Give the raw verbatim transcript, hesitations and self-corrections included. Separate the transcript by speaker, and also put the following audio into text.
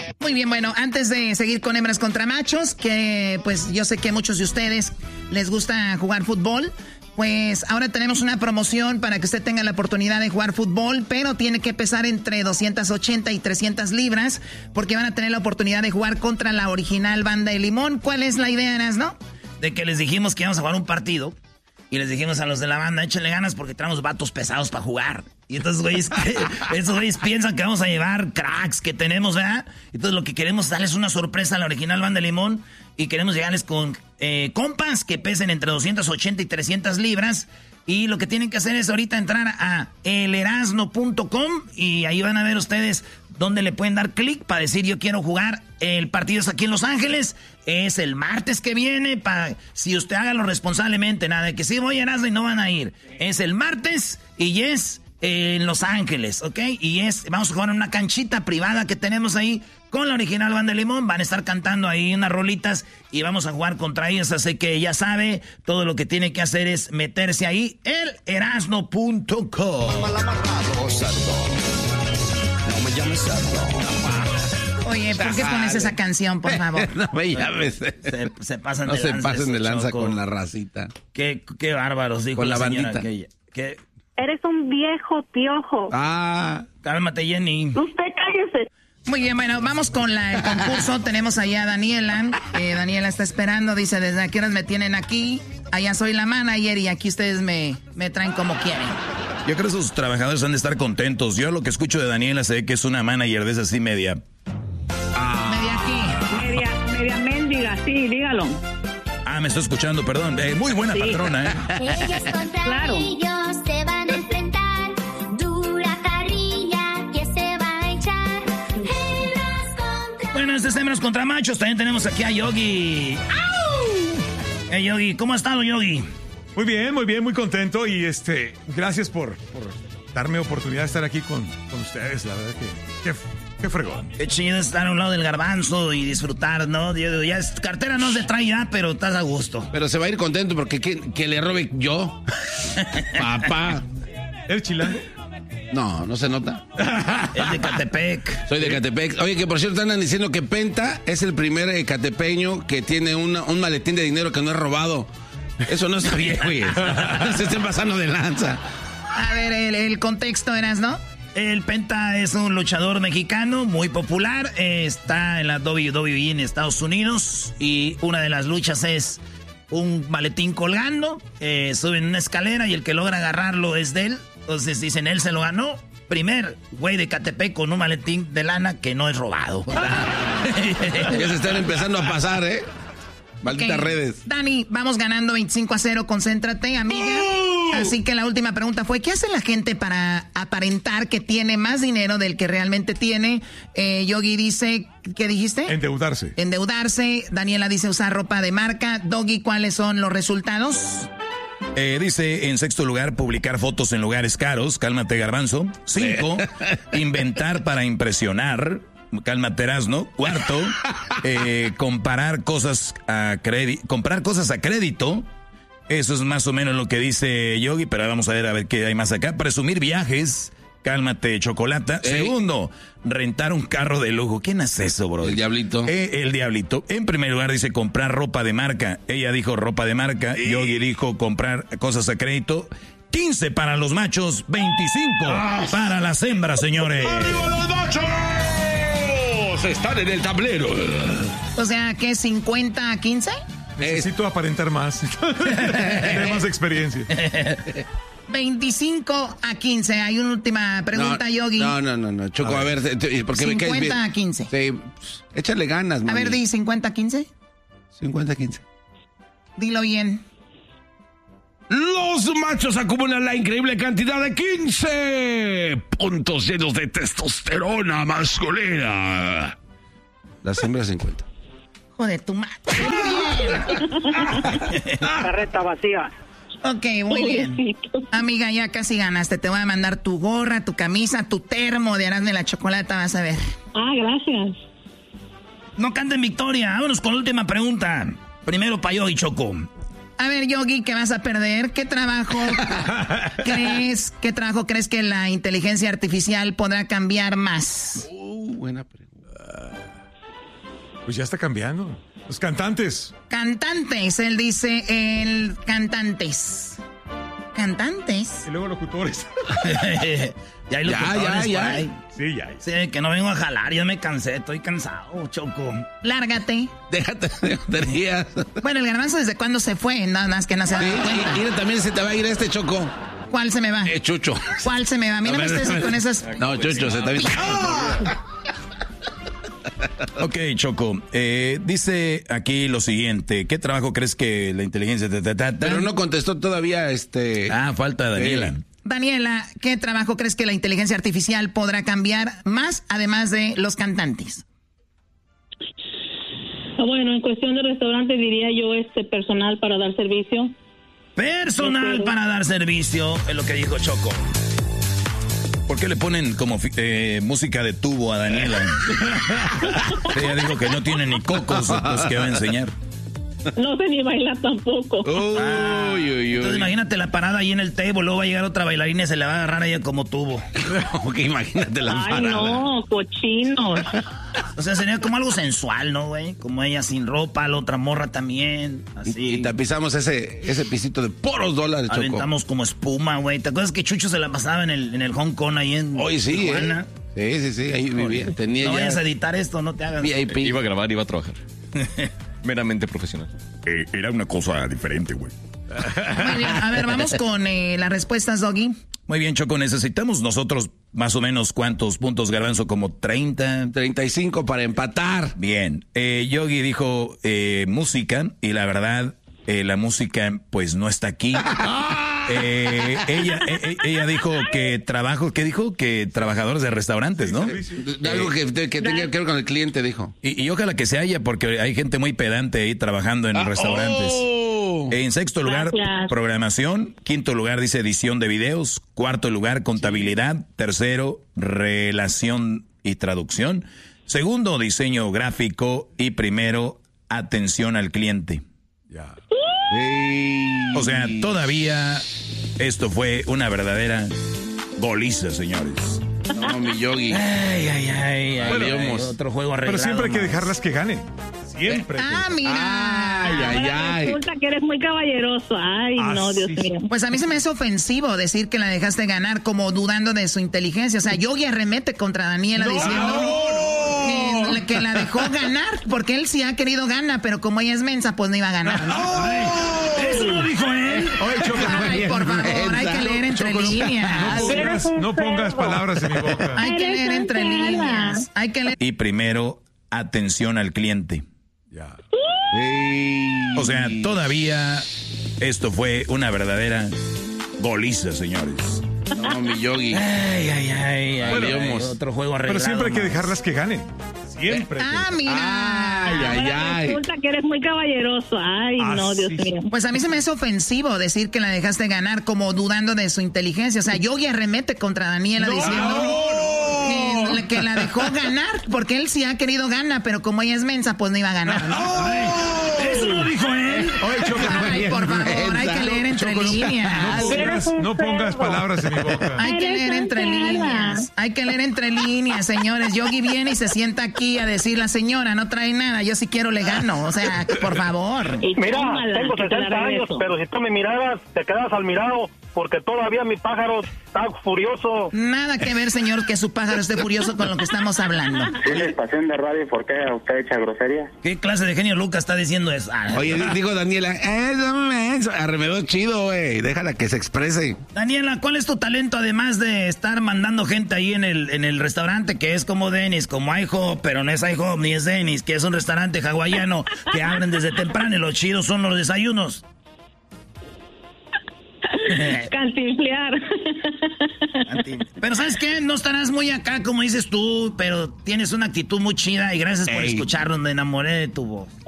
Speaker 1: Muy bien, bueno, antes de seguir con hembras contra machos, que pues yo sé que a muchos de ustedes les gusta jugar fútbol, pues ahora tenemos una promoción para que usted tenga la oportunidad de jugar fútbol, pero tiene que pesar entre doscientas ochenta y trescientas libras, porque van a tener la oportunidad de jugar contra la original Banda de Limón. ¿Cuál es la idea, Erasno?
Speaker 2: De que les dijimos que íbamos a jugar un partido. Y les dijimos a los de la banda, échenle ganas porque traemos vatos pesados para jugar. Y entonces, güeyes, esos güeyes piensan que vamos a llevar cracks que tenemos, ¿verdad? Entonces lo que queremos es darles una sorpresa a la original Banda de Limón. Y queremos llegarles con eh, compas que pesen entre doscientas ochenta y trescientas libras. Y lo que tienen que hacer es ahorita entrar a el erasno punto com y ahí van a ver ustedes dónde le pueden dar clic para decir yo quiero jugar. El partido es aquí en Los Ángeles, es el martes que viene, para si usted hágalo responsablemente, nada de que sí voy a Erasmo y no van a ir. Es el martes y es en Los Ángeles, ¿ok? Y es, vamos a jugar en una canchita privada que tenemos ahí con la original Banda de Limón. Van a estar cantando ahí unas rolitas y vamos a jugar contra ellos. Así que ya sabe, todo lo que tiene que hacer es meterse ahí, el erasno punto com.
Speaker 1: Oye, ¿por qué pones esa canción, por favor?
Speaker 3: No me llames.
Speaker 2: Se, se pasan
Speaker 3: no
Speaker 2: de
Speaker 3: se
Speaker 2: lanza.
Speaker 3: pasen de lanza
Speaker 2: Choco.
Speaker 3: Con la racita.
Speaker 2: Qué, qué bárbaros, dijo
Speaker 3: con la,
Speaker 2: la señora
Speaker 3: bandita.
Speaker 2: aquella. ¿Qué?
Speaker 4: Eres un viejo piojo.
Speaker 3: Ah,
Speaker 2: cálmate, Jenny.
Speaker 4: Usted cállese.
Speaker 1: Muy bien, bueno, vamos con la, el concurso. Tenemos allá a Daniela. Eh, Daniela está esperando. Dice, ¿desde a qué horas me tienen aquí? Allá soy la manager y aquí ustedes me, me traen como quieren.
Speaker 5: Yo creo que sus trabajadores han de estar contentos. Yo lo que escucho de Daniela sé que es una manager de esa así media.
Speaker 1: Ah. ¿Media aquí?
Speaker 4: Media, media mendiga, sí, dígalo.
Speaker 5: Ah, me estoy escuchando, perdón. Eh, muy buena sí. patrona, ¿eh?
Speaker 6: Ellos contra claro. ellos se van a enfrentar. Dura carrilla que se va a echar. Hembras contra...
Speaker 2: Bueno, este es Hembras contra Machos. También tenemos aquí a Yogi. ¡Au! Hey, Yogi, ¿cómo ha estado, Yogi?
Speaker 7: Muy bien, muy bien, muy contento. Y este, gracias por, por darme oportunidad de estar aquí con, con ustedes. La verdad que... que Qué fregón.
Speaker 2: Qué chido estar a un lado del garbanzo y disfrutar, ¿no? Ya es, cartera no se trae ya, pero estás a gusto.
Speaker 3: Pero se va a ir contento porque que, que le robe yo. Papá.
Speaker 7: ¿El chilango?
Speaker 3: No, no se nota.
Speaker 2: Es de Catepec.
Speaker 3: Soy de Catepec. Oye, que por cierto andan diciendo que Penta es el primer eh, catepeño que tiene una, un maletín de dinero que no es robado. Eso no está bien, güey. No se estén pasando de lanza.
Speaker 1: A ver, el, el contexto eras, ¿no?
Speaker 2: El Penta es un luchador mexicano muy popular, eh, está en la doble u doble u E en Estados Unidos y una de las luchas es un maletín colgando, eh, suben una escalera y el que logra agarrarlo es de él, entonces dicen él se lo ganó, primer güey de Catepec con un maletín de lana que no es robado.
Speaker 3: Ya se están empezando a pasar, ¿eh? Malditas okay. redes.
Speaker 1: Dani, vamos ganando veinticinco a cero, concéntrate, amiga. ¡Oh! Así que la última pregunta fue, ¿qué hace la gente para aparentar que tiene más dinero del que realmente tiene? Eh, Yogi dice, ¿qué dijiste?
Speaker 7: Endeudarse.
Speaker 1: Endeudarse. Daniela dice usar ropa de marca. Doggy, ¿cuáles son los resultados?
Speaker 5: Eh, dice, en sexto lugar, publicar fotos en lugares caros. Cálmate, garbanzo. Cinco, inventar para impresionar. Cálmate, Erasno. Cuarto, eh, comparar cosas a crédito, comprar cosas a crédito. Eso es más o menos lo que dice Yogi, pero vamos a ver a ver qué hay más acá. Presumir viajes. Cálmate, Chocolata. Ey. Segundo, rentar un carro de lujo. ¿Quién hace eso, bro?
Speaker 3: El Diablito.
Speaker 5: Eh, el Diablito. En primer lugar dice comprar ropa de marca. Ella dijo ropa de marca. Ey. Yogi dijo comprar cosas a crédito. quince para los machos, veinticinco ah. para las hembras, señores.
Speaker 8: ¡Arriba los machos! Están en el tablero.
Speaker 1: O sea, ¿qué? ¿cincuenta a quince?
Speaker 7: Necesito aparentar más. Tener más experiencia.
Speaker 1: veinticinco a quince. Hay una última pregunta,
Speaker 3: no,
Speaker 1: Yogi.
Speaker 3: No, no, no, no. Choco, a ver, a ver porque me caes bien.
Speaker 1: cincuenta a quince.
Speaker 3: Sí, pues, échale ganas, mami.
Speaker 1: A ver, di cincuenta a quince.
Speaker 3: cincuenta a quince.
Speaker 1: Dilo bien.
Speaker 8: Los machos acumulan la increíble cantidad de quince puntos llenos de testosterona masculina.
Speaker 3: Las hembras cincuenta.
Speaker 1: Joder, tu madre.
Speaker 4: Carreta vacía.
Speaker 1: Ok, muy bien. Amiga, ya casi ganaste. Te voy a mandar tu gorra, tu camisa, tu termo de Erasmo y la Chocolata, vas a ver.
Speaker 4: Ah, gracias.
Speaker 2: No canten victoria. Vámonos con la última pregunta. Primero para Yogi, Choco.
Speaker 1: A ver, Yogi, ¿qué vas a perder? ¿Qué trabajo crees, qué trabajo crees que la inteligencia artificial podrá cambiar más?
Speaker 3: Uh, buena pregunta.
Speaker 7: Pues ya está cambiando. Los cantantes.
Speaker 1: Cantantes, él dice el cantantes. Cantantes.
Speaker 7: Y luego locutores.
Speaker 2: Ya hay
Speaker 3: Ya,
Speaker 2: locutores
Speaker 3: ya, ya.
Speaker 2: por ahí.
Speaker 7: Sí, ya.
Speaker 2: Sí, que no vengo a jalar, ya me cansé, estoy cansado, Choco.
Speaker 1: Lárgate.
Speaker 3: Déjate de tonterías.
Speaker 1: Bueno, el garbanzo desde cuándo se fue, nada más que no se ha
Speaker 3: Sí,
Speaker 1: dado cuenta.
Speaker 3: y, y también se te va a ir este Choco.
Speaker 1: ¿Cuál se me va?
Speaker 3: Eh, Chucho.
Speaker 1: ¿Cuál se me va? Mira,
Speaker 3: A ver,
Speaker 1: ustedes
Speaker 3: a ver.
Speaker 1: con esas...
Speaker 3: No, Chucho, se te va a ir.
Speaker 5: Ok, Choco. Eh, dice aquí lo siguiente. ¿Qué trabajo crees que la inteligencia... ta, ta, ta, ta?
Speaker 3: Pero no contestó todavía este...
Speaker 5: Ah, falta Daniela.
Speaker 3: Sí.
Speaker 1: Daniela, ¿qué trabajo crees que la inteligencia artificial podrá cambiar más, además de los cantantes?
Speaker 4: Bueno, en cuestión de restaurante diría yo este personal para dar servicio.
Speaker 2: Personal para dar servicio, es lo que dijo Choco.
Speaker 5: ¿Por qué le ponen como fi- eh, música de tubo a Daniela? Ella dijo que no tiene ni cocos, pues que va a enseñar.
Speaker 4: No sé ni bailar tampoco.
Speaker 3: Uy, uy,
Speaker 2: Entonces
Speaker 3: uy.
Speaker 2: imagínate la parada ahí en el table, luego va a llegar otra bailarina y se le va a agarrar a ella como tubo.
Speaker 3: Ok, imagínate la
Speaker 4: Ay,
Speaker 3: parada.
Speaker 4: no, cochinos.
Speaker 2: O sea, sería como algo sensual, ¿no, güey? Como ella sin ropa, la otra morra también,
Speaker 3: Y,
Speaker 2: así.
Speaker 3: y tapizamos ese, ese pisito de puros dólares, Choco.
Speaker 2: Aventamos como espuma, güey. ¿Te acuerdas que Chucho se la pasaba en el, en el Hong Kong ahí en
Speaker 3: Hoy sí,
Speaker 2: Tijuana?
Speaker 3: ¿eh? Sí, sí, sí, ahí vivía. Tenía
Speaker 2: No
Speaker 3: ya
Speaker 2: vayas a editar esto, no te hagas.
Speaker 3: V I P.
Speaker 9: Iba a grabar, iba a trabajar. Meramente profesional.
Speaker 5: Eh, era una cosa diferente, güey.
Speaker 1: Muy bien, a ver, vamos con eh, las respuestas, Doggy.
Speaker 5: Muy bien, Choco. Necesitamos nosotros más o menos cuántos puntos, Garbanzo, como treinta.
Speaker 3: treinta y cinco para empatar.
Speaker 5: Bien. Eh, Yogi dijo eh, música y la verdad, eh, la música pues no está aquí. Eh, ella, eh, ella dijo que trabajo, ¿qué dijo? Que trabajadores de restaurantes, ¿no?
Speaker 3: De algo que, que tenga que ver con el cliente, dijo.
Speaker 5: Y, y ojalá que se haya, porque hay gente muy pedante ahí trabajando en
Speaker 3: Ah,
Speaker 5: restaurantes.
Speaker 3: oh.
Speaker 5: En sexto lugar,
Speaker 4: Gracias.
Speaker 5: programación. Quinto lugar, dice edición de videos. Cuarto lugar, contabilidad. Tercero, relación y traducción. Segundo, diseño gráfico. Y primero, atención al cliente.
Speaker 7: Ya.
Speaker 3: Sí.
Speaker 5: O sea, todavía esto fue una verdadera goliza, señores.
Speaker 3: No, mi Yogi.
Speaker 2: Ay, ay, ay. ay,
Speaker 3: Valiamos.
Speaker 2: ay, otro juego arreglado.
Speaker 7: Pero siempre hay que
Speaker 2: más.
Speaker 7: dejarlas que ganen. Siempre.
Speaker 1: Ah, mira.
Speaker 3: Ay, ay, ay.
Speaker 4: Resulta que eres muy caballeroso. Ay,
Speaker 7: Ah,
Speaker 4: no, Dios
Speaker 7: sí.
Speaker 4: mío.
Speaker 1: Pues a mí se me hace ofensivo decir que la dejaste ganar como dudando de su inteligencia. O sea, Yogi arremete contra Daniela diciendo que, que la dejó ganar, porque él sí ha querido ganar, pero como ella es mensa, pues no iba a ganar. ¿no?
Speaker 2: Eso lo dijo él.
Speaker 7: Oye, Choco, no,
Speaker 1: Ay, por favor, hay que leer entre
Speaker 7: Choco, no-
Speaker 1: líneas.
Speaker 7: No pongas, no pongas palabras en mi boca.
Speaker 1: Hay que leer entre líneas. Hay que leer.
Speaker 5: Y primero, atención al cliente.
Speaker 7: Ya.
Speaker 3: Sí.
Speaker 5: O sea, todavía esto fue una verdadera goliza, señores.
Speaker 3: No, mi Yogi.
Speaker 2: Ay, ay, ay. ay,
Speaker 3: Valiamos.
Speaker 2: ay, otro juego arreglado.
Speaker 7: Pero siempre hay que
Speaker 2: más.
Speaker 7: dejarlas que ganen. Siempre.
Speaker 1: Ah, mira.
Speaker 3: Ay, ay, ay.
Speaker 4: Resulta que eres muy caballeroso. Ay,
Speaker 7: Ah,
Speaker 4: no, Dios
Speaker 7: sí.
Speaker 4: mío.
Speaker 1: Pues a mí se me hace ofensivo decir que la dejaste ganar como dudando de su inteligencia. O sea, Yogi arremete contra Daniela diciendo que, que la dejó ganar, porque él sí ha querido ganar, pero como ella es mensa, pues no iba a ganar. ¿no?
Speaker 2: Eso lo dijo él.
Speaker 7: Oye, Choco, no,
Speaker 1: Ay, por favor, hay que leer entre
Speaker 7: Choco, no-
Speaker 1: líneas.
Speaker 7: no pongas, no pongas palabras en mi boca.
Speaker 1: Hay que leer entre líneas. Hay que leer entre líneas, señores. Yogi viene y se sienta aquí a decir, la señora no trae nada, yo si quiero le gano. O sea, por favor.
Speaker 4: Y
Speaker 10: Mira,
Speaker 4: tómala,
Speaker 10: tengo
Speaker 4: que te la
Speaker 10: sesenta años,
Speaker 4: regreso.
Speaker 10: pero si tú me miraras, te quedas al mirado, porque todavía mi pájaro está furioso.
Speaker 1: Nada que ver, señor, que su pájaro esté furioso con lo que estamos hablando.
Speaker 11: ¿Tiene estación de radio? ¿Por qué usted echa grosería?
Speaker 2: ¿Qué clase de genio Lucas está diciendo eso? Ah,
Speaker 3: Oye, di- digo Daniela, eso, eso, arremedó chido, güey. Déjala que se exprese.
Speaker 2: Daniela, ¿cuál es tu talento además de estar mandando gente ahí en el, en el restaurante que es como Dennis, como IHOP, pero no es IHOP ni es Dennis, que es un restaurante hawaiano que abren desde temprano y los chidos son los desayunos?
Speaker 4: Cantinflear.
Speaker 2: Pero ¿sabes qué? No estarás muy acá como dices tú, pero tienes una actitud muy chida y gracias por
Speaker 3: Ey.
Speaker 2: escucharnos, me enamoré de tu voz.